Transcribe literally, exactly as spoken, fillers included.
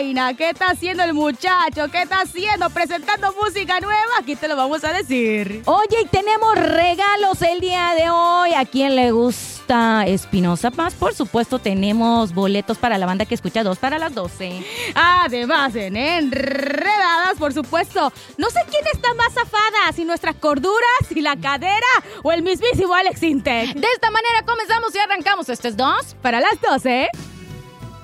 vaina? ¿Qué está haciendo el muchacho? ¿Qué está haciendo? ¿Presentando música nueva? Aquí te lo vamos a decir. Oye, y tenemos regalos el día de hoy. ¿A quién le gusta Espinosa Paz? Por supuesto, tenemos boletos para la banda que escucha dos para las doce. Además, en Enredadas, por supuesto, no sé quién está más zafada, si nuestras corduras, si la cadera o el mismísimo Alex Intec. De esta manera comenzamos y arrancamos. Este es dos para las doce.